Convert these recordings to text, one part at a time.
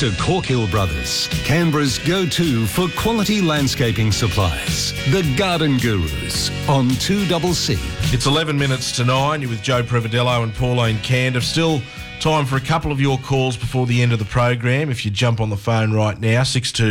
to Corkhill Brothers, Canberra's go-to for quality landscaping supplies. The Garden Gurus on 2CC. It's 11 minutes to 9. You're with Joe Prevadello and Pauline Candiff. Still time for a couple of your calls before the end of the program. If you jump on the phone right now,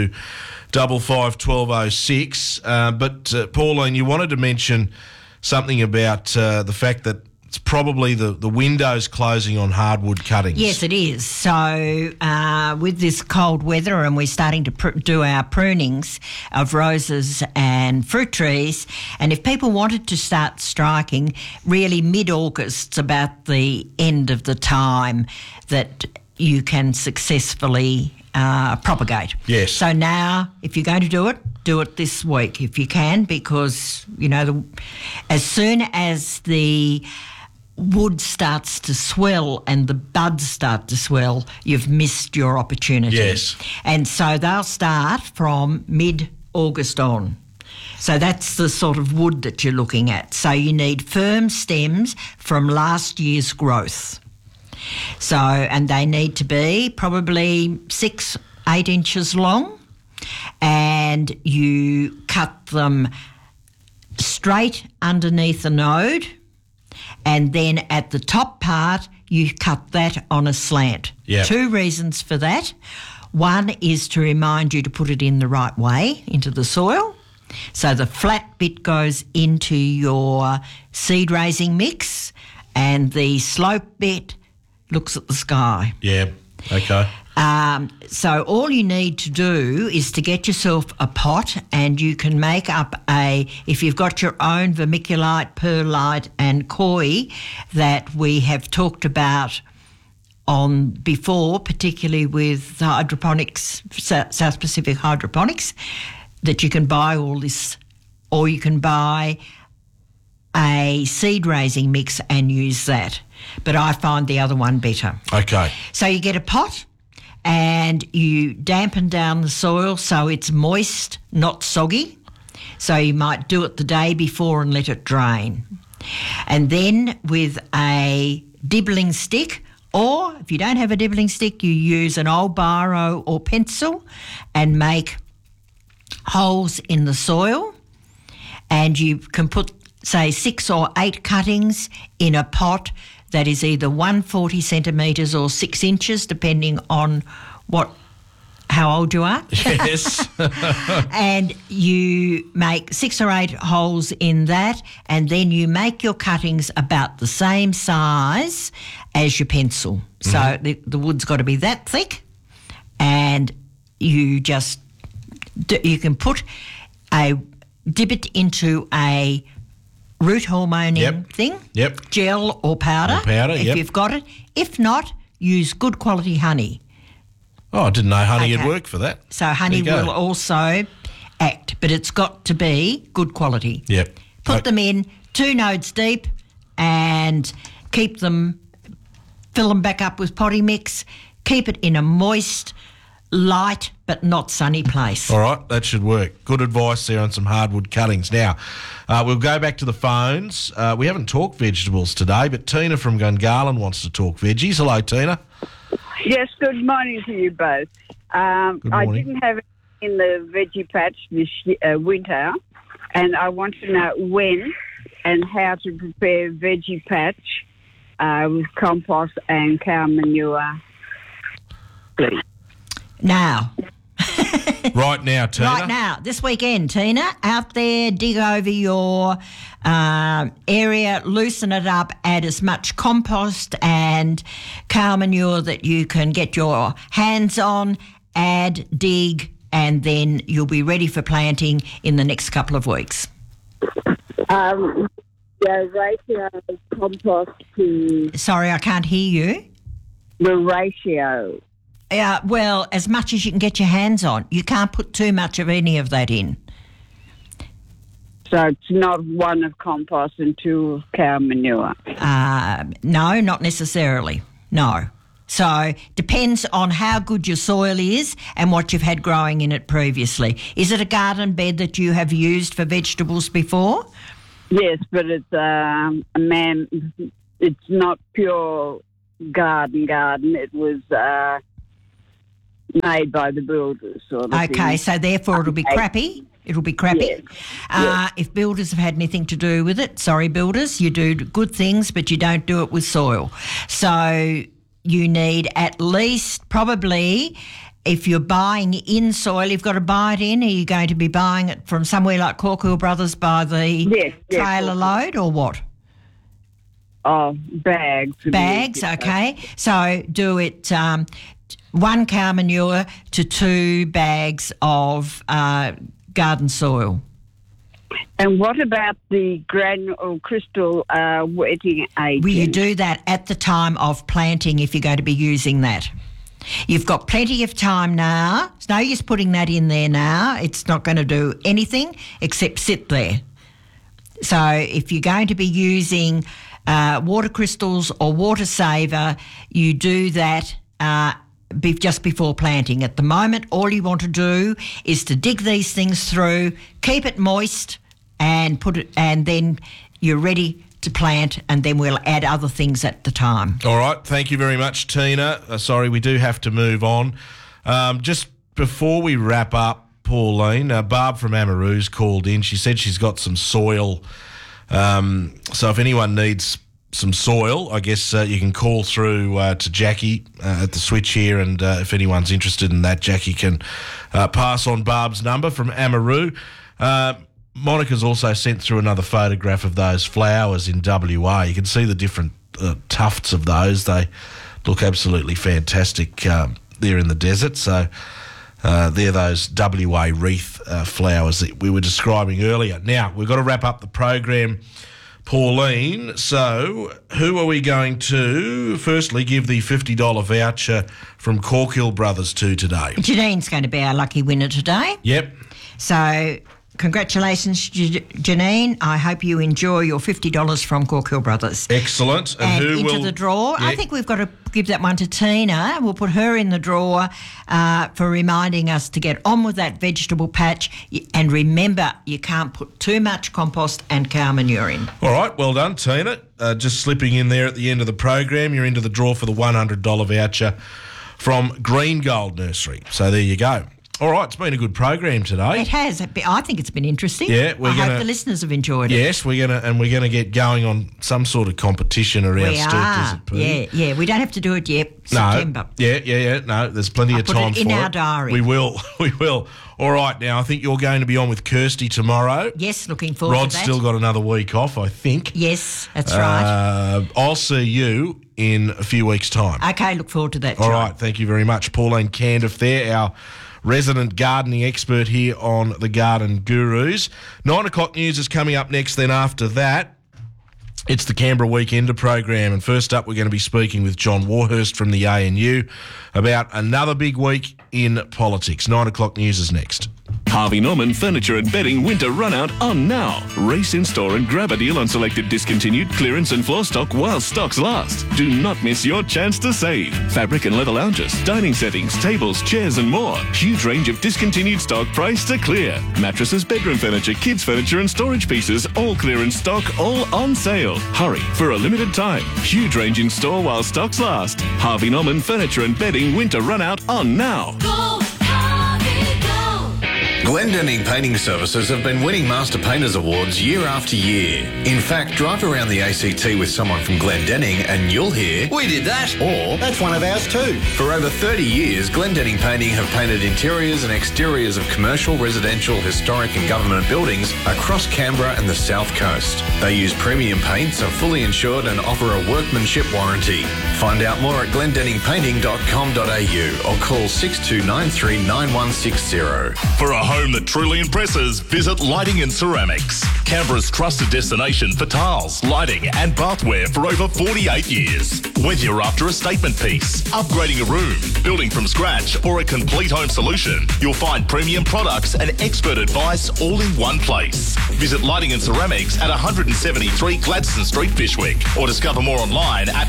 6255 1206. But Pauline, you wanted to mention something about the fact that it's probably the windows closing on hardwood cuttings. Yes, it is. So with this cold weather, and we're starting to do our prunings of roses and fruit trees, and if people wanted to start striking, really mid-August's about the end of the time that you can successfully propagate. Yes. So now, if you're going to do it this week if you can, because, you know, as soon as the wood starts to swell and the buds start to swell, you've missed your opportunity. Yes. And so they'll start from mid-August on. So that's the sort of wood that you're looking at. So you need firm stems from last year's growth. So, and they need to be probably 6-8 inches long, and you cut them straight underneath the node, and then at the top part you cut that on a slant. Yep. 2 reasons for that. One is to remind you to put it in the right way into the soil, so the flat bit goes into your seed raising mix and the slope bit looks at the sky. Yeah, okay. So all you need to do is to get yourself a pot, and you can make up if you've got your own vermiculite, perlite and koi that we have talked about on before, particularly with hydroponics, South Pacific hydroponics, that you can buy all this, or you can buy a seed raising mix and use that. But I find the other one better. Okay. So you get a pot and you dampen down the soil so it's moist, not soggy. So you might do it the day before and let it drain. And then with a dibbling stick, or if you don't have a dibbling stick, you use an old biro or pencil and make holes in the soil, and you can put, say, 6 or 8 cuttings in a pot that is either 140 centimetres or 6 inches, depending on how old you are. Yes. And you make 6 or 8 holes in that, and then you make your cuttings about the same size as your pencil. Mm-hmm. So the wood's got to be that thick, and you just you can dip it into a root hormoning thing, gel or powder, if you've got it. If not, use good quality honey. Oh, I didn't know honey would work for that. So honey will also act, but it's got to be good quality. Yep. Put them in 2 nodes deep and fill them back up with potting mix. Keep it in a moist, light but not sunny place. All right, that should work. Good advice there on some hardwood cuttings. Now, we'll go back to the phones. We haven't talked vegetables today, but Tina from Gungahlin wants to talk veggies. Hello, Tina. Yes, good morning to you both. Good morning. I didn't have it in the veggie patch this winter, and I want to know when and how to prepare veggie patch with compost and cow manure, please. Now. Right now, Tina. Right now, this weekend, Tina, out there, dig over your area, loosen it up, add as much compost and cow manure that you can get your hands on, add, dig, and then you'll be ready for planting in the next couple of weeks. The ratio of compost to... Sorry, I can't hear you. The ratio... well, as much as you can get your hands on. You can't put too much of any of that in. So it's not 1 of compost and 2 of cow manure? No, not necessarily. No. So depends on how good your soil is and what you've had growing in it previously. Is it a garden bed that you have used for vegetables before? Yes, but it's it's not pure garden. It was made by the builders, sort of Okay, thing. so therefore it'll be crappy. It'll be crappy. Yes. If builders have had anything to do with it, sorry, builders, you do good things, but you don't do it with soil. So you need at least probably, if you're buying in soil, you've got to buy it in. Are you going to be buying it from somewhere like Corkhill Brothers by the Yes, trailer load or what? Oh, bags. Bags, okay. So do it 1 cow manure to 2 bags of garden soil. And what about the granule crystal wetting agent? Will you do that at the time of planting if you're going to be using that? You've got plenty of time now. It's no use putting that in there now. It's not going to do anything except sit there. So if you're going to be using water crystals or water saver, you do that just before planting. At the moment, all you want to do is to dig these things through, keep it moist, and put it, and then you're ready to plant, and then we'll add other things at the time. All right, thank you very much, Tina. Sorry, we do have to move on. Just before we wrap up, Pauline, Barb from Amaroo's called in. She said she's got some soil. So if anyone needs some soil, I guess you can call through to Jackie at the switch here, and if anyone's interested in that, Jackie can pass on Barb's number from Amaroo. Monica's also sent through another photograph of those flowers in WA. You can see the different tufts of those. They look absolutely fantastic there in the desert. So they're those WA wreath flowers that we were describing earlier. Now, we've got to wrap up the program, Pauline. So who are we going to firstly give the $50 voucher from Corkhill Brothers to today? Janine's going to be our lucky winner today. Yep. So congratulations, Janine. I hope you enjoy your $50 from Corkhill Brothers. Excellent. And who into will the draw, I think we've got to give that one to Tina. We'll put her in the draw for reminding us to get on with that vegetable patch. And remember, you can't put too much compost and cow manure in. All right, well done, Tina. Just slipping in there at the end of the program, you're into the draw for the $100 voucher from Green Gold Nursery. So there you go. All right, it's been a good program today. It has. I think it's been interesting. Yeah, I hope the listeners have enjoyed it. Yes, we're gonna get going on some sort of competition around We are. Yeah. We don't have to do it yet. September. No. Yeah. No, there's plenty of time for it. Put it in our diary. We will. All right, now I think you're going to be on with Kirsty tomorrow. Yes, looking forward Rod's to that. still got another week off, I think. Yes, that's right. I'll see you in a few weeks' time. Okay, look forward to that. All right, thank you very much, Pauline Candiff there, our resident gardening expert here on the Garden Gurus. 9 o'clock news is coming up next. Then after that, it's the Canberra Weekender program. And first up, we're going to be speaking with John Warhurst from the ANU about another big week in politics. 9 o'clock news is next. Harvey Norman Furniture and Bedding Winter Runout on now. Race in store and grab a deal on selected discontinued clearance and floor stock while stocks last. Do not miss your chance to save. Fabric and leather lounges, dining settings, tables, chairs and more. Huge range of discontinued stock priced to clear. Mattresses, bedroom furniture, kids furniture and storage pieces, all clearance stock, all on sale. Hurry for a limited time. Huge range in store while stocks last. Harvey Norman Furniture and Bedding Winter Runout on now. Glendenning Painting Services have been winning Master Painters Awards year after year. In fact, drive around the ACT with someone from Glendenning and you'll hear, "We did that," or "That's one of ours too." For over 30 years, Glendenning Painting have painted interiors and exteriors of commercial, residential, historic and government buildings across Canberra and the South Coast. They use premium paints, are fully insured and offer a workmanship warranty. Find out more at glendenningpainting.com.au or call 62939160. For a home that truly impresses, visit Lighting and Ceramics. Canberra's trusted destination for tiles, lighting and bathware for over 48 years. Whether you're after a statement piece, upgrading a room, building from scratch or a complete home solution, you'll find premium products and expert advice all in one place. Visit Lighting and Ceramics at 173 Gladstone Street, Fyshwick, or discover more online at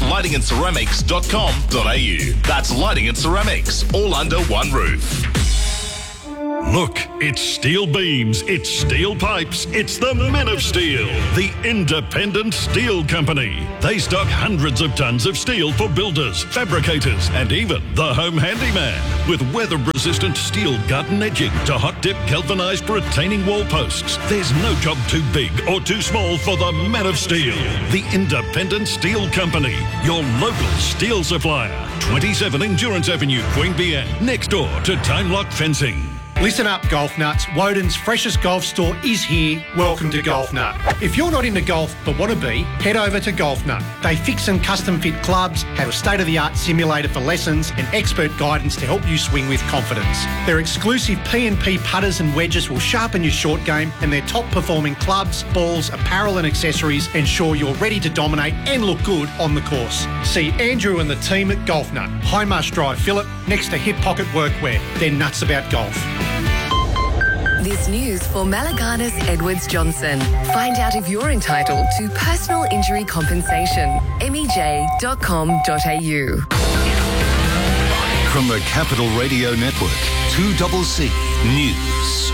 lightingandceramics.com.au. That's Lighting and Ceramics, all under one roof. Look, it's steel beams, it's steel pipes, it's the men of steel, the Independent Steel Company. They stock hundreds of tons of steel for builders, fabricators, and even the home handyman. With weather-resistant steel garden edging to hot-dip galvanised retaining wall posts, there's no job too big or too small for the men of steel. The Independent Steel Company, your local steel supplier. 27 Endurance Avenue, Queanbeyan, next door to Time Lock Fencing. Listen up, golf nuts. Woden's freshest golf store is here. Welcome to Golf Nut. If you're not into golf but want to be, head over to Golf Nut. They fix and custom fit clubs, have a state-of-the-art simulator for lessons and expert guidance to help you swing with confidence. Their exclusive P&P putters and wedges will sharpen your short game, and their top-performing clubs, balls, apparel and accessories ensure you're ready to dominate and look good on the course. See Andrew and the team at Golf Nut, High Marsh Drive, Phillip, next to Hip Pocket Workwear. They're nuts about golf. This news for Malagana's Edwards Johnson. Find out if you're entitled to personal injury compensation. MEJ.com.au. From the Capital Radio Network, 2CC News.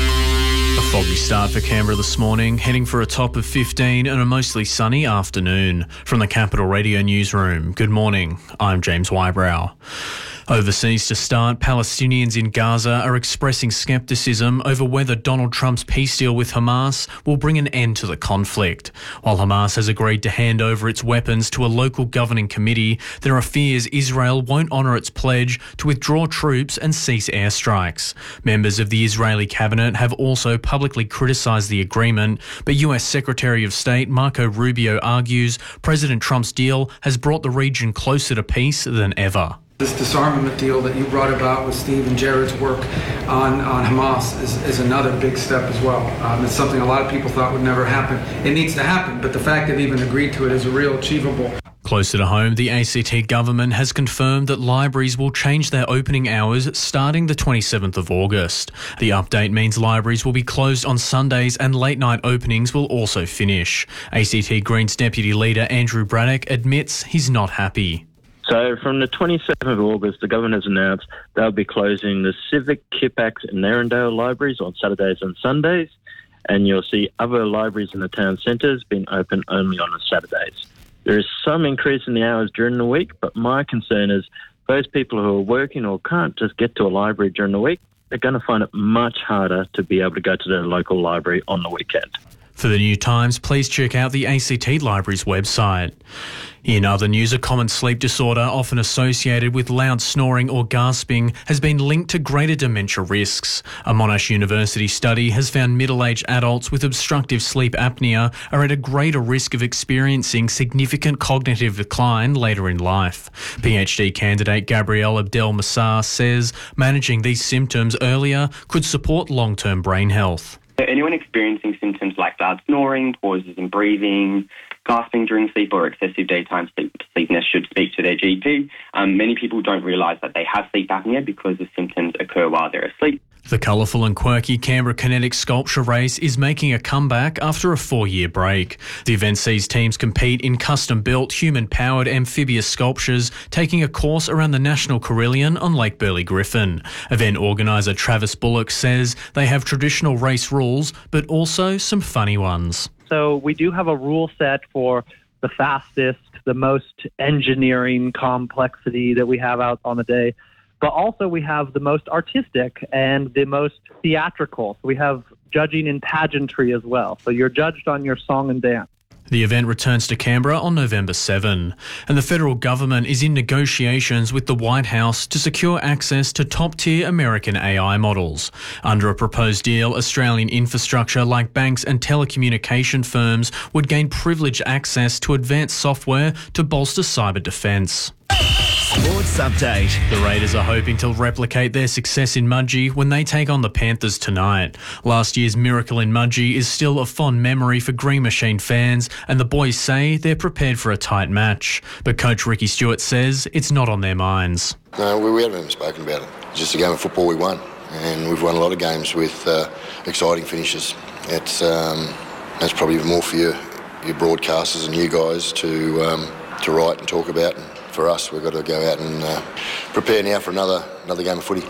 A foggy start for Canberra this morning, heading for a top of 15 and a mostly sunny afternoon. From the Capital Radio Newsroom, good morning. I'm James Wybrow. Overseas to start, Palestinians in Gaza are expressing scepticism over whether Donald Trump's peace deal with Hamas will bring an end to the conflict. While Hamas has agreed to hand over its weapons to a local governing committee, there are fears Israel won't honour its pledge to withdraw troops and cease airstrikes. Members of the Israeli cabinet have also publicly criticised the agreement, but US Secretary of State Marco Rubio argues President Trump's deal has brought the region closer to peace than ever. This disarmament deal that you brought about with Steve and Jared's work on Hamas is another big step as well. It's something a lot of people thought would never happen. It needs to happen, but the fact they've even agreed to it is a real achievable. Closer to home, the ACT government has confirmed that libraries will change their opening hours starting the 27th of August. The update means libraries will be closed on Sundays and late-night openings will also finish. ACT Greens Deputy Leader Andrew Braddock admits he's not happy. So from the 27th of August, the government has announced they'll be closing the Civic, Kippax and Narrandale libraries on Saturdays and Sundays, and you'll see other libraries in the town centres being open only on the Saturdays. There is some increase in the hours during the week, but my concern is those people who are working or can't just get to a library during the week, they're going to find it much harder to be able to go to their local library on the weekend. For the New Times, please check out the ACT Library's website. In other news, a common sleep disorder often associated with loud snoring or gasping has been linked to greater dementia risks. A Monash University study has found middle-aged adults with obstructive sleep apnea are at a greater risk of experiencing significant cognitive decline later in life. PhD candidate Gabrielle Abdel-Massar says managing these symptoms earlier could support long-term brain health. Anyone experiencing symptoms like loud snoring, pauses in breathing, gasping during sleep or excessive daytime sleepiness should speak to their GP. Many people don't realise that they have sleep apnea because the symptoms occur while they're asleep. The colourful and quirky Canberra Kinetic Sculpture Race is making a comeback after a 4-year break. The event sees teams compete in custom-built, human-powered amphibious sculptures, taking a course around the National Carillon on Lake Burley Griffin. Event organiser Travis Bullock says they have traditional race rules, but also some funny ones. So we do have a rule set for the fastest, the most engineering complexity that we have out on the day. But also we have the most artistic and the most theatrical. So we have judging in pageantry as well. So you're judged on your song and dance. The event returns to Canberra on November 7, and the federal government is in negotiations with the White House to secure access to top-tier American AI models. Under a proposed deal, Australian infrastructure like banks and telecommunication firms would gain privileged access to advanced software to bolster cyber defence. Sports Update. The Raiders are hoping to replicate their success in Mudgee when they take on the Panthers tonight. Last year's miracle in Mudgee is still a fond memory for Green Machine fans, and the boys say they're prepared for a tight match. But Coach Ricky Stewart says it's not on their minds. No, we haven't even spoken about it. It's just a game of football we won, and we've won a lot of games with exciting finishes. That's probably even more for your broadcasters and you guys to write and talk about. And for us, we've got to go out and prepare now for another game of footy.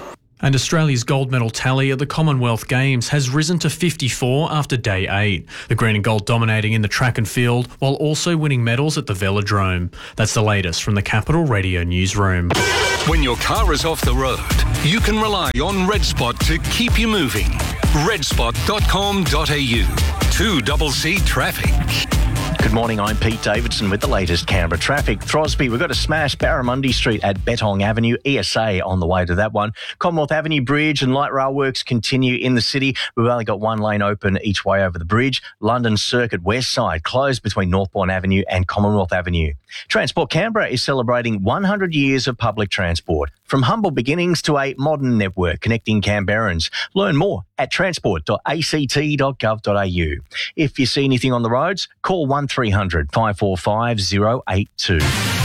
And Australia's gold medal tally at the Commonwealth Games has risen to 54 after day 8. The green and gold dominating in the track and field while also winning medals at the Velodrome. That's the latest from the Capital Radio newsroom. When your car is off the road, you can rely on RedSpot to keep you moving. redspot.com.au. 2CC Traffic. Good morning, I'm Pete Davidson with the latest Canberra traffic. Throsby, we've got a smash Barramundi Street at Betong Avenue, ESA on the way to that one. Commonwealth Avenue Bridge and light rail works continue in the city. We've only got one lane open each way over the bridge. London Circuit West Side closed between Northbourne Avenue and Commonwealth Avenue. Transport Canberra is celebrating 100 years of public transport. From humble beginnings to a modern network connecting Canberrans. Learn more at transport.act.gov.au. If you see anything on the roads, call 1300 545 082.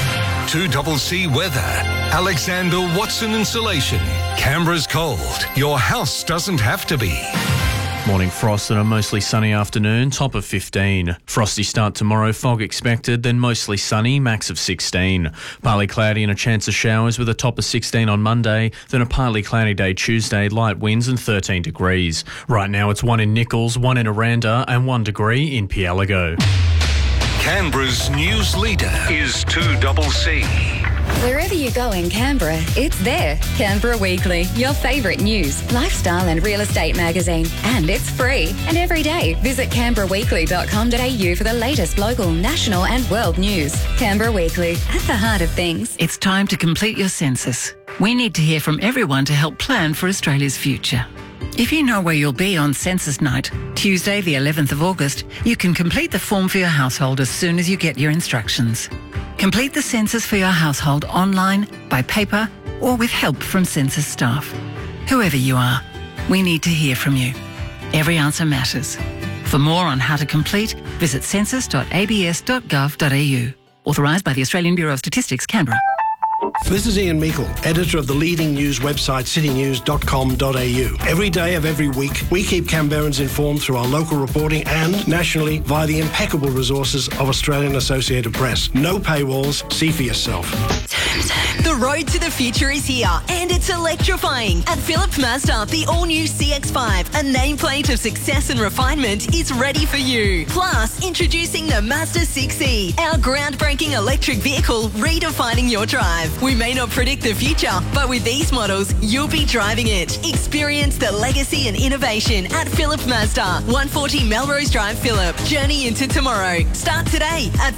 2CC Weather. Alexander Watson Insulation. Canberra's cold. Your house doesn't have to be. Morning frost and a mostly sunny afternoon, top of 15. Frosty start tomorrow, fog expected, then mostly sunny, max of 16. Partly cloudy and a chance of showers with a top of 16 on Monday, then a partly cloudy day Tuesday, light winds and 13 degrees. Right now it's 1 in Nichols, 1 in Aranda and 1 degree in Pielago. Canberra's news leader is 2CC. Wherever you go in Canberra, it's there. Canberra Weekly, your favourite news, lifestyle and real estate magazine. And it's free. And every day, visit canberraweekly.com.au for the latest local, national and world news. Canberra Weekly, at the heart of things. It's time to complete your census. We need to hear from everyone to help plan for Australia's future. If you know where you'll be on census night, Tuesday the 11th of August, you can complete the form for your household as soon as you get your instructions. Complete the census for your household online, by paper, or with help from census staff. Whoever you are, we need to hear from you. Every answer matters. For more on how to complete, visit census.abs.gov.au. Authorised by the Australian Bureau of Statistics, Canberra. This is Ian Meikle, editor of the leading news website citynews.com.au. Every day of every week, we keep Canberrans informed through our local reporting and nationally via the impeccable resources of Australian Associated Press. No paywalls, see for yourself. The road to the future is here and it's electrifying. At Phillip Mazda, the all-new CX-5, a nameplate of success and refinement, is ready for you. Plus, introducing the Mazda 6e, our groundbreaking electric vehicle redefining your drive. We may not predict the future, but with these models, you'll be driving it. Experience the legacy and innovation at Phillip Mazda, 140 Melrose Drive, Phillip. Journey into tomorrow. Start today at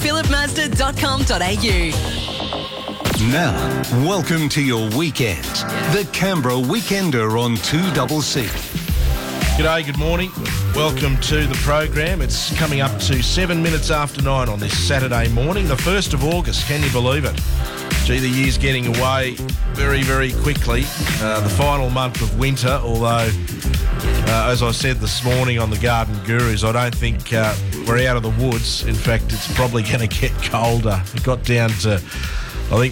phillipmazda.com.au. Now, welcome to your weekend. The Canberra Weekender on 2CC. G'day, good morning. Welcome to the program. It's coming up to 7 minutes after 9 on this Saturday morning, the 1st of August. Can you believe it? Gee, the year's getting away very, very quickly. The final month of winter, although, as I said this morning on the Garden Gurus, I don't think we're out of the woods. In fact, it's probably going to get colder. It got down to, I think,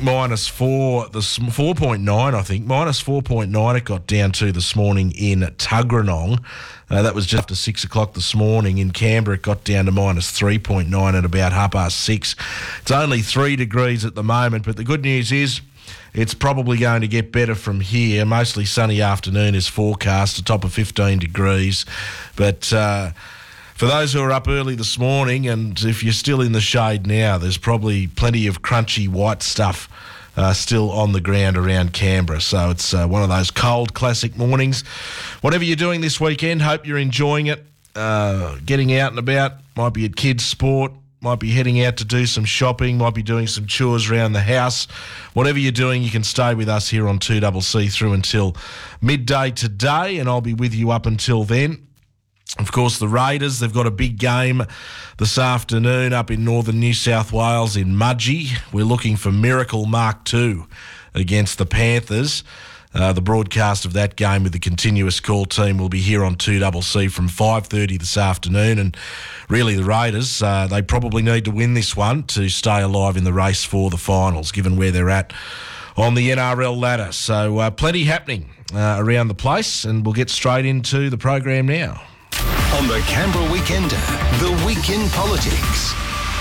-4.9, I think. -4.9 it got down to this morning in Tuggeranong. That was just after 6 o'clock this morning. In Canberra, it got down to -3.9 at about 6:30. It's only 3 degrees at the moment, but the good news is it's probably going to get better from here. Mostly sunny afternoon is forecast, a top of 15 degrees. But for those who are up early this morning, and if you're still in the shade now, there's probably plenty of crunchy white stuff still on the ground around Canberra. So it's one of those cold classic mornings. Whatever you're doing this weekend, hope you're enjoying it. Getting out and about, might be at kids' sport, might be heading out to do some shopping, might be doing some chores around the house. Whatever you're doing, you can stay with us here on 2CC through until midday today, and I'll be with you up until then. Of course, the Raiders, they've got a big game this afternoon up in northern New South Wales in Mudgee. We're looking for Miracle Mark II against the Panthers. The broadcast of that game with the continuous call team will be here on 2CC from 5:30 this afternoon. And really, the Raiders, they probably need to win this one to stay alive in the race for the finals, given where they're at on the NRL ladder. So plenty happening around the place, and we'll get straight into the program now. On the Canberra Weekender, the Week in Politics.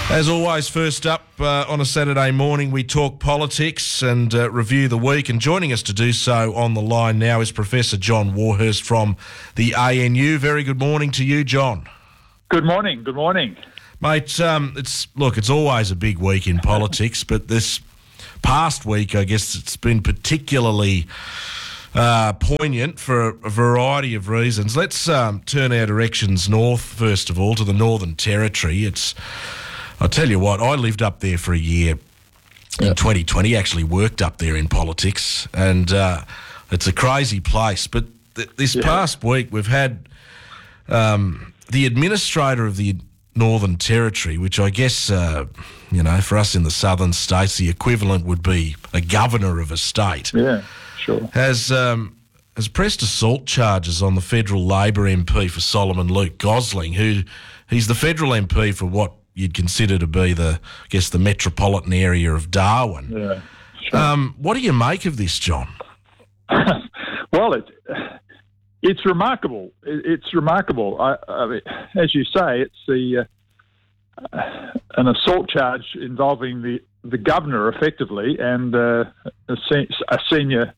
As always, first up on a Saturday morning, we talk politics and review the week. And joining us to do so on the line now is Professor John Warhurst from the ANU. Very good morning to you, John. Good morning. Good morning. Mate, it's always a big week in politics, but this past week, I guess it's been particularly poignant for a variety of reasons. Let's turn our directions north, first of all, to the Northern Territory. I'll tell you what, I lived up there for a year in 2020, actually worked up there in politics, and it's a crazy place. But this past week, we've had the administrator of the Northern Territory, which I guess, for us in the southern states, the equivalent would be a governor of a state. Yeah, sure. Has pressed assault charges on the federal Labor MP for Solomon, Luke Gosling, he's the federal MP for what you'd consider to be the metropolitan area of Darwin. Yeah, sure. What do you make of this, John? Well, it's remarkable. It's remarkable. I mean, as you say, it's an assault charge involving the governor, effectively, and a senior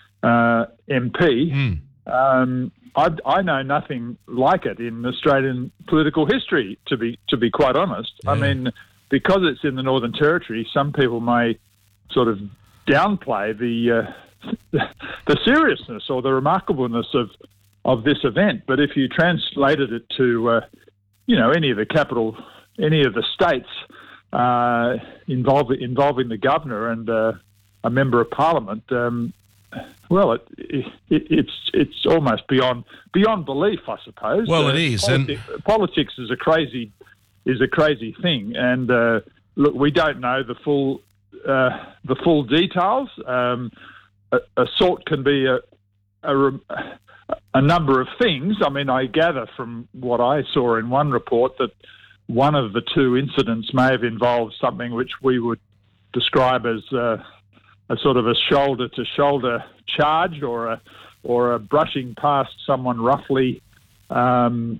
MP. I know nothing like it in Australian political history, to be quite honest. Yeah. I mean, because it's in the Northern Territory, some people may sort of downplay the seriousness or the remarkableness of this event. But if you translated it to any of the states involving the governor and a member of parliament. Well, it's almost beyond belief, I suppose. Well, it is, politics is a crazy thing, and look, we don't know the full details. Assault can be a number of things. I mean, I gather from what I saw in one report that one of the two incidents may have involved something which we would describe as a sort of a shoulder-to-shoulder charge or a brushing past someone roughly, in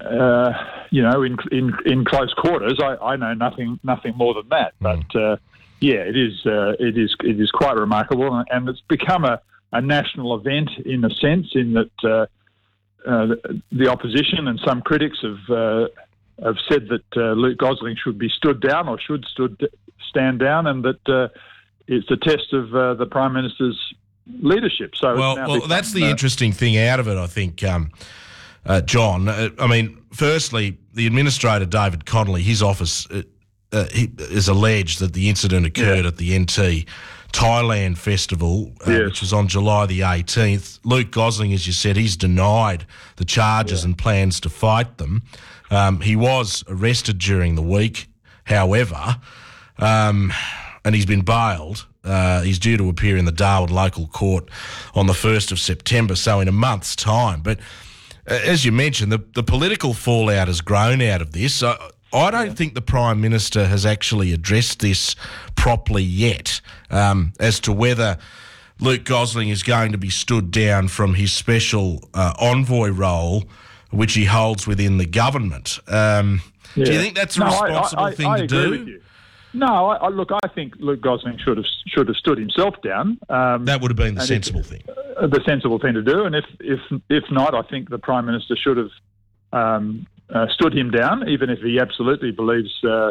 close quarters. I know nothing more than that. But it is quite remarkable, and it's become a national event in a sense, in that the opposition and some critics have said that Luke Gosling should be stood down or should stand down, and that it's a test of the Prime Minister's leadership. So well, that's the interesting thing out of it, I think, John. I mean, firstly, the administrator, David Connolly, his office he is alleged that the incident occurred at the NT Thailand Festival, which was on July the 18th. Luke Gosling, as you said, he's denied the charges and plans to fight them. He was arrested during the week, however, and he's been bailed. He's due to appear in the Darwin local court on the 1st of September, so in a month's time. But as you mentioned, the political fallout has grown out of this. I don't think the Prime Minister has actually addressed this properly yet, as to whether Luke Gosling is going to be stood down from his special envoy role, which he holds within the government. Do you think that's a responsible thing to do? Agree with you. No, I think Luke Gosling should have stood himself down. That would have been the sensible thing. The sensible thing to do, and if not, I think the Prime Minister should have stood him down, even if he absolutely believes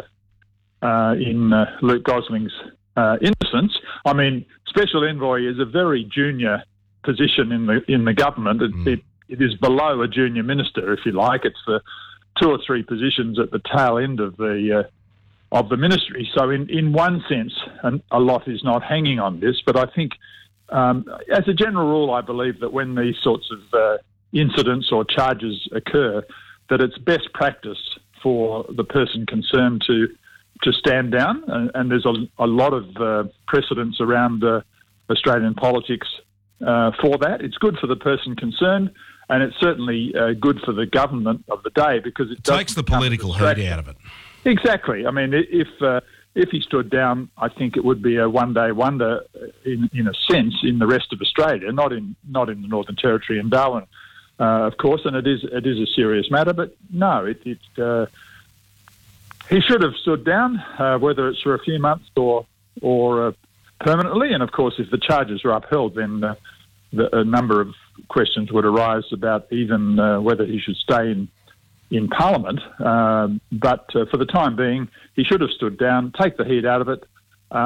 in Luke Gosling's innocence. I mean, special envoy is a very junior position in the government. It is below a junior minister, if you like. It's the two or three positions at the tail end of the ministry. So in one sense, a lot is not hanging on this. But I think, as a general rule, I believe that when these sorts of incidents or charges occur, that it's best practice for the person concerned to stand down. And there's a lot of precedents around Australian politics for that. It's good for the person concerned, and it's certainly good for the government of the day, because it takes the political heat out of it. Exactly. I mean, if he stood down, I think it would be a one-day wonder in a sense in the rest of Australia, not in the Northern Territory and Darwin, of course. And it is a serious matter. But no, He should have stood down, whether it's for a few months or permanently. And of course, if the charges are upheld, then a number of questions would arise about even whether he should stay in Parliament. But for the time being, he should have stood down, take the heat out of it.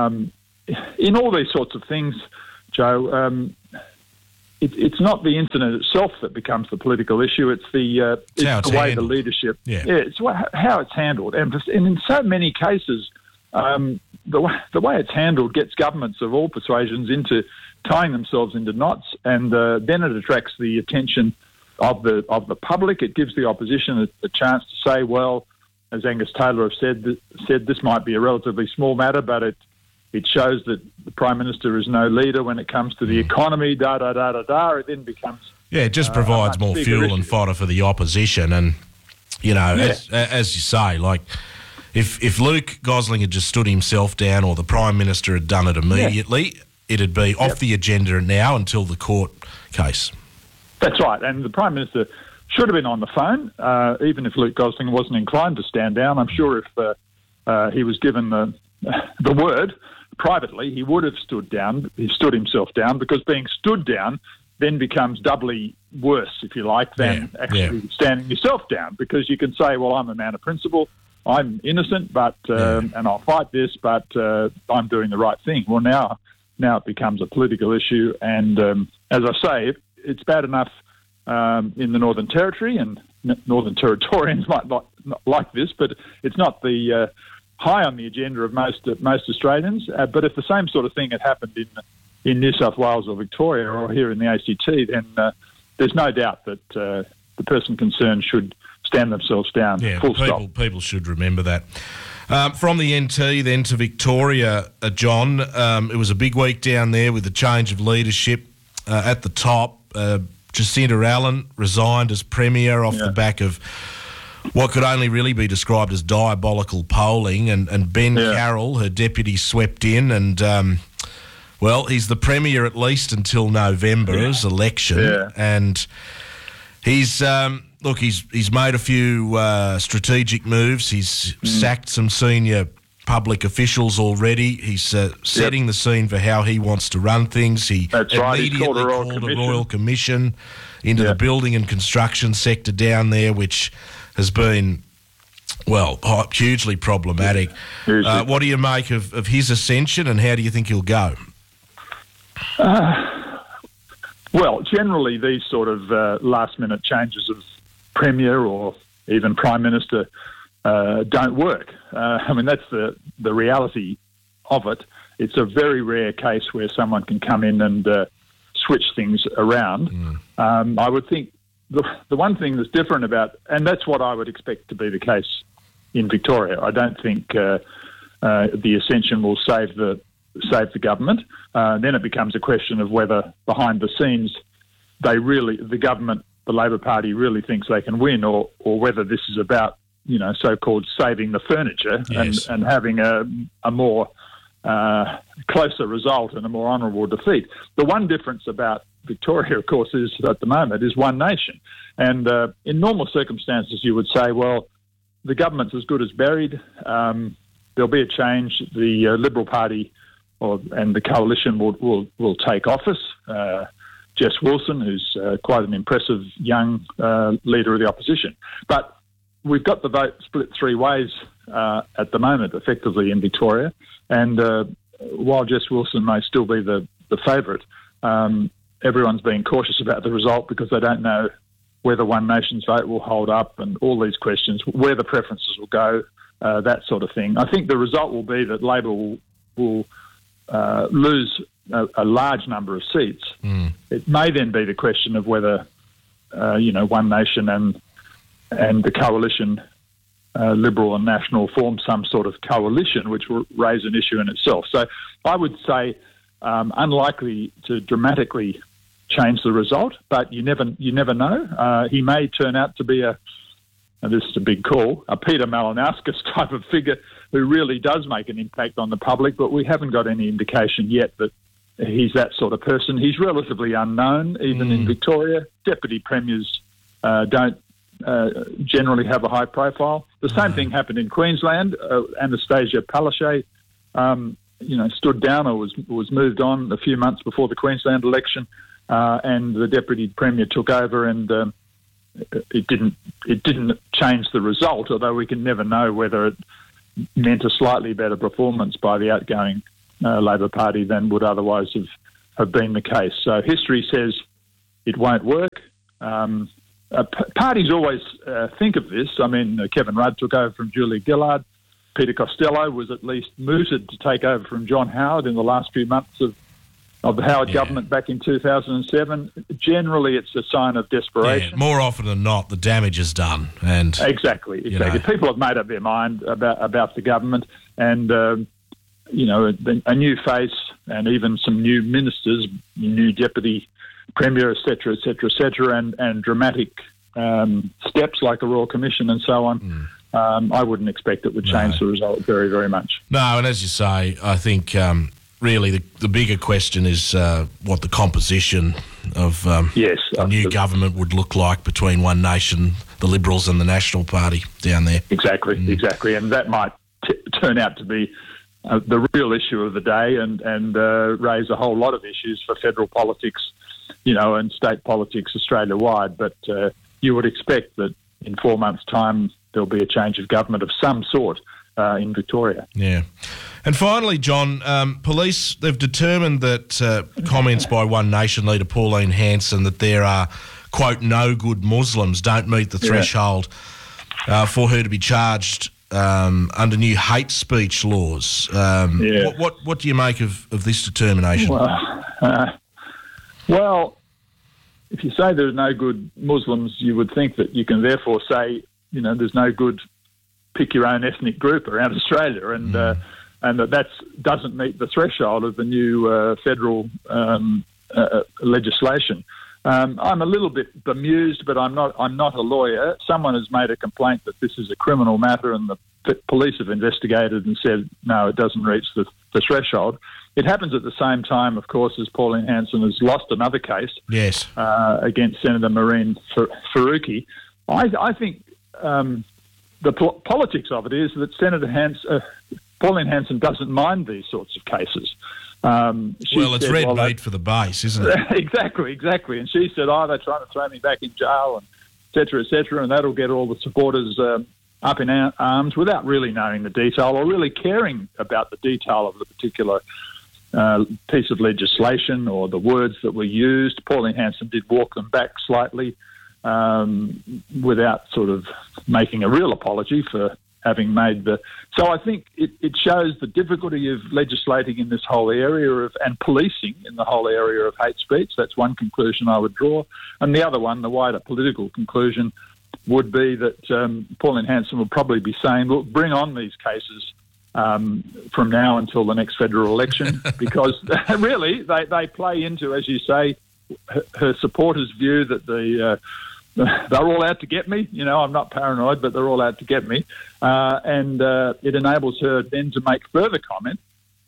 In all these sorts of things, Joe, it's not the incident itself that becomes the political issue. It's the way the leadership, it's how it's handled. And in so many cases, the way it's handled gets governments of all persuasions into tying themselves into knots, and then it attracts the attention of the public. It gives the opposition a chance to say, well, as Angus Taylor have said this might be a relatively small matter, but it shows that the Prime Minister is no leader when it comes to the economy, It then becomes... Yeah, it just provides more fuel and fodder for the opposition. And, you know, as you say, like, if Luke Gosling had just stood himself down or the Prime Minister had done it immediately, it'd be off the agenda now until the court case. That's right. And the Prime Minister should have been on the phone, even if Luke Gosling wasn't inclined to stand down. I'm sure if he was given the word privately, he would have stood down. He stood himself down, because being stood down then becomes doubly worse, if you like, than actually standing yourself down, because you can say, well, I'm a man of principle, I'm innocent, but and I'll fight this, but I'm doing the right thing. Well, now it becomes a political issue, and as I say, it's bad enough in the Northern Territory, and Northern Territorians might not like this, but it's not the high on the agenda of most Australians. But if the same sort of thing had happened in New South Wales or Victoria or here in the ACT, then there's no doubt that the person concerned should stand themselves down. Yeah, full stop. People should remember that. From the NT then to Victoria, John, it was a big week down there with the change of leadership at the top. Jacinta Allen resigned as Premier off the back of what could only really be described as diabolical polling, and Ben Carroll, her deputy, swept in, and well, he's the Premier at least until November's election, and he's he's made a few strategic moves. He's sacked some senior public officials already. He's setting the scene for how he wants to run things. He immediately called a Royal Commission into the building and construction sector down there, which has been, well, hugely problematic. What do you make of his ascension, and how do you think he'll go? Well, generally these sort of last-minute changes of Premier or even Prime Minister don't work. I mean, that's the reality of it. It's a very rare case where someone can come in and switch things around. I would think the one thing that's different about, and that's what I would expect to be the case in Victoria. I don't think the ascension will save the government. Then it becomes a question of whether behind the scenes the government, the Labor Party, really thinks they can win, or whether this is about, you know, so-called saving the furniture and having a more closer result and a more honourable defeat. The one difference about Victoria, of course, is at the moment is one nation. And in normal circumstances, you would say, well, the government's as good as buried. There'll be a change. The Liberal Party and the coalition will take office. Jess Wilson, who's quite an impressive young leader of the opposition. But we've got the vote split three ways at the moment, effectively, in Victoria. And while Jess Wilson may still be the favourite, everyone's being cautious about the result because they don't know whether One Nation's vote will hold up, and all these questions, where the preferences will go, that sort of thing. I think the result will be that Labor will lose a large number of seats. It may then be the question of whether One Nation and the coalition, Liberal and National, form some sort of coalition, which will raise an issue in itself. So I would say unlikely to dramatically change the result, but you never know. He may turn out to be and this is a big call, a Peter Malinauskas type of figure who really does make an impact on the public, but we haven't got any indication yet that he's that sort of person. He's relatively unknown, even in Victoria. Deputy premiers don't generally have a high profile. The same thing happened in Queensland. Anastasia Palaszczuk, stood down or was moved on a few months before the Queensland election, and the Deputy Premier took over, and it didn't change the result, although we can never know whether it meant a slightly better performance by the outgoing Labor Party than would otherwise have been the case. So history says it won't work. Parties always think of this. I mean, Kevin Rudd took over from Julia Gillard. Peter Costello was at least mooted to take over from John Howard in the last few months of the Howard government back in 2007. Generally, it's a sign of desperation. Yeah, more often than not, the damage is done. And Exactly. People have made up their mind about the government, and a new face and even some new ministers, new deputy premier, et cetera, and dramatic steps like a Royal Commission and so on. I wouldn't expect it would change the result very, very much. No, and as you say, I think really the bigger question is what the composition of the new government would look like between One Nation, the Liberals and the National Party down there. Exactly. And that might turn out to be the real issue of the day and raise a whole lot of issues for federal politics, and state politics Australia-wide. But you would expect that in 4 months' time there'll be a change of government of some sort in Victoria. Yeah. And finally, John, police, they've determined that comments by One Nation leader Pauline Hanson that there are, quote, no good Muslims don't meet the threshold for her to be charged under new hate speech laws. What do you make of this determination? Well, if you say there's no good Muslims, you would think that you can therefore say, there's no good pick your own ethnic group around Australia, and that doesn't meet the threshold of the new federal legislation. I'm a little bit bemused, but I'm not a lawyer. Someone has made a complaint that this is a criminal matter, and the police have investigated and said no, it doesn't reach the threshold. It happens at the same time, of course, as Pauline Hanson has lost another case against Senator Marine Faruqi. I think the politics of it is that Pauline Hanson doesn't mind these sorts of cases. It's red meat for the base, isn't it? Exactly. And she said, they're trying to throw me back in jail, and et cetera, and that'll get all the supporters up in arms without really knowing the detail or really caring about the detail of the particular piece of legislation or the words that were used. Pauline Hanson did walk them back slightly without sort of making a real apology for having made So I think it shows the difficulty of legislating in this whole area and policing in the whole area of hate speech. That's one conclusion I would draw. And the other one, the wider political conclusion, would be that Pauline Hanson will probably be saying, look, bring on these cases from now until the next federal election, because really they play into, as you say, her supporters' view that they're all out to get me. I'm not paranoid, but they're all out to get me. And it enables her then to make further comment.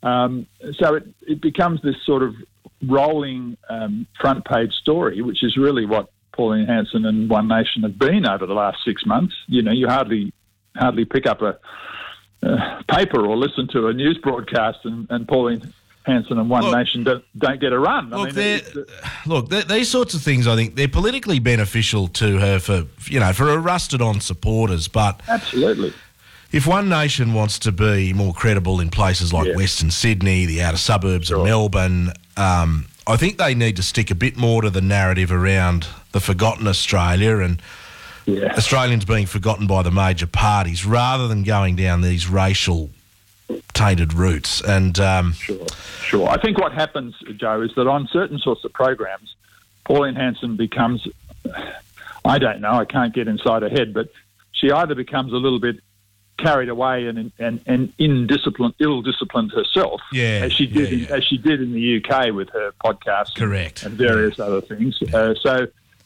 So it becomes this sort of rolling front page story, which is really what Pauline Hanson and One Nation have been over the last 6 months. You hardly pick up a paper or listen to a news broadcast and Pauline Hanson and One Nation don't get a run. These sorts of things, I think, they're politically beneficial to her for her rusted-on supporters. But absolutely, if One Nation wants to be more credible in places like Western Sydney, the outer suburbs of Melbourne, I think they need to stick a bit more to the narrative around the forgotten Australia and Australians being forgotten by the major parties, rather than going down these racial tainted routes. And Sure. I think what happens, Joe, is that on certain sorts of programs, Pauline Hanson becomes, I don't know, I can't get inside her head, but she either becomes a little bit carried away and ill-disciplined herself, as she did in the UK with her podcast, and various other things. So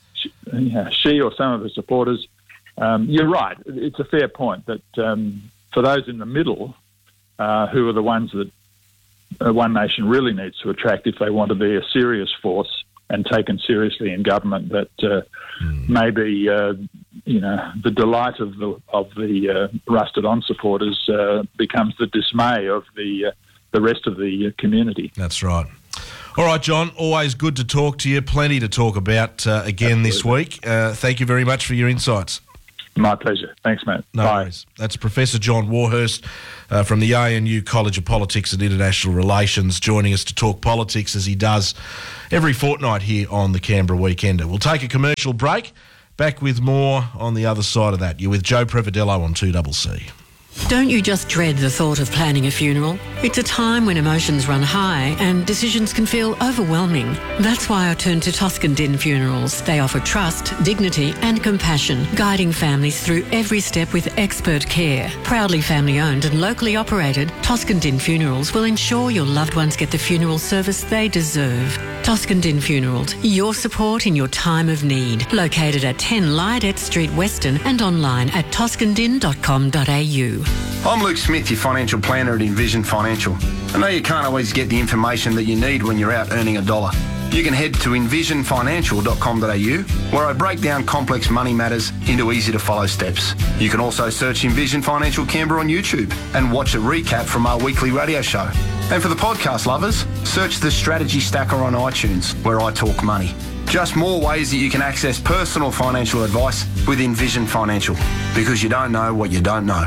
she or some of her supporters, you're right. It's a fair point that for those in the middle, who are the ones that One Nation really needs to attract if they want to be a serious force and taken seriously in government, that maybe the delight of the Rusted On supporters becomes the dismay of the rest of the community. That's right. All right, John, always good to talk to you. Plenty to talk about again this week. Thank you very much for your insights. My pleasure. Thanks, mate. No worries. That's Professor John Warhurst from the ANU College of Politics and International Relations, joining us to talk politics as he does every fortnight here on the Canberra Weekender. We'll take a commercial break. Back with more on the other side of that. You're with Joe Prevodello on 2CC. Don't you just dread the thought of planning a funeral? It's a time when emotions run high and decisions can feel overwhelming. That's why I turn to Toscan Din Funerals. They offer trust, dignity and compassion, guiding families through every step with expert care. Proudly family owned and locally operated, Toscan Din Funerals will ensure your loved ones get the funeral service they deserve. Toscan Din Funerals, your support in your time of need. Located at 10 Lydet Street, Weston, and online at toscandin.com.au. I'm Luke Smith, your financial planner at Envision Financial. I know you can't always get the information that you need when you're out earning a dollar. You can head to envisionfinancial.com.au, where I break down complex money matters into easy-to-follow steps. You can also search Envision Financial Canberra on YouTube and watch a recap from our weekly radio show. And for the podcast lovers, search the Strategy Stacker on iTunes, where I talk money. Just more ways that you can access personal financial advice with Envision Financial, because you don't know what you don't know.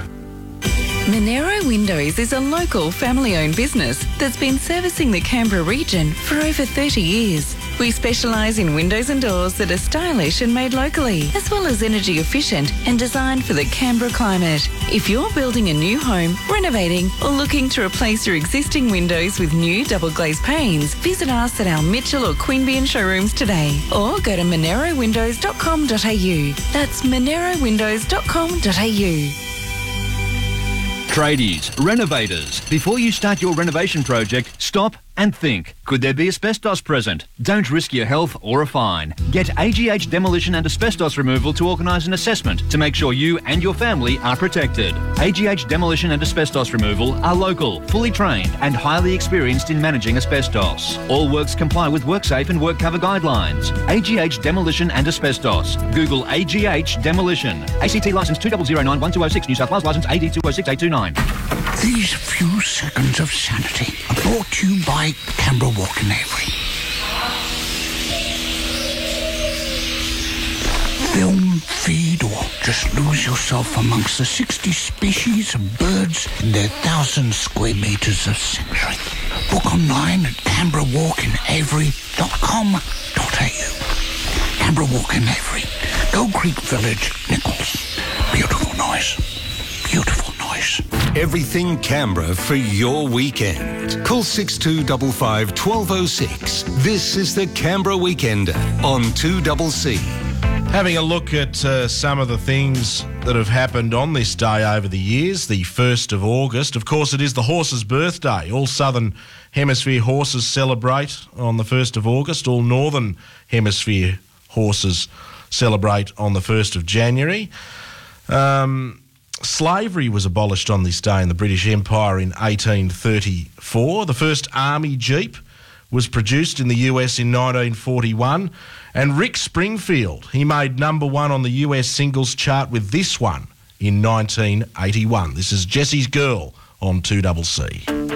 Monero Windows is a local family-owned business that's been servicing the Canberra region for over 30 years. We specialise in windows and doors that are stylish and made locally, as well as energy efficient and designed for the Canberra climate. If you're building a new home, renovating or looking to replace your existing windows with new double glazed panes, visit us at our Mitchell or Queanbeyan showrooms today, or go to monerowindows.com.au. That's monerowindows.com.au. Tradies, renovators, before you start your renovation project, stop and think. Could there be asbestos present? Don't risk your health or a fine. Get AGH Demolition and Asbestos Removal to organise an assessment to make sure you and your family are protected. AGH Demolition and Asbestos Removal are local, fully trained and highly experienced in managing asbestos. All works comply with WorkSafe and WorkCover guidelines. AGH Demolition and Asbestos. Google AGH Demolition. ACT licence 2009-1206, New South Wales licence AD 206-829. These few seconds of sanity are brought to you by Canberra Walk in Avery. Film, feed, or just lose yourself amongst the 60 species of birds in their 1,000 square metres of sanctuary. Book online at canberrawalkinavery.com.au. Canberra Walk in Avery, Gold Creek Village, Nichols. Beautiful noise. Beautiful noise. Everything Canberra for your weekend. Call 6255 1206. This is the Canberra Weekender on 2CC. Having a look at some of the things that have happened on this day over the years, the 1st of August. Of course, it is the horse's birthday. All Southern Hemisphere horses celebrate on the 1st of August. All Northern Hemisphere horses celebrate on the 1st of January. Slavery was abolished on this day in the British Empire in 1834. The first Army Jeep was produced in the US in 1941. And Rick Springfield, he made #1 on the US singles chart with this one in 1981. This is Jessie's Girl on 2CC.